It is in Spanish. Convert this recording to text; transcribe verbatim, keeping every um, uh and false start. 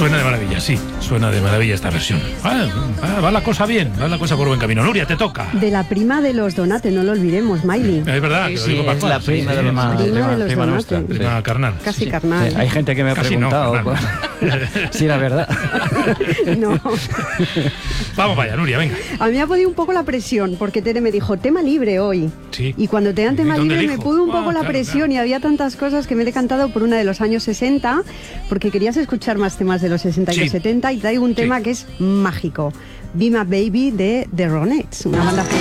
Suena de maravilla, sí, suena de maravilla esta versión. Ah, ah, va la cosa bien, va la cosa por buen camino. Nuria, te toca. De la prima de los Donate, no lo olvidemos, Miley. Es verdad, Sí, que lo sí, digo para es la sí, prima sí, de los sí, Prima, prima, de los prima Donate. nuestra. prima Sí. carnal. Casi Sí. carnal. Sí, hay gente que me ha Casi no, preguntado. carnal. Sí, la verdad. No. Vamos vaya, Nuria, venga. A mí me ha podido un poco la presión, porque Tere me dijo, tema libre hoy. Sí. Y cuando te dan ¿Y tema dónde libre me elijo? pudo un Ah, poco la claro, presión claro. y había tantas cosas que me he decantado por una de los años sesenta, porque querías escuchar más temas de los sesenta y Sí. los setenta, y traigo un tema Sí. que es mágico. Be My Baby de The Ronettes, una banda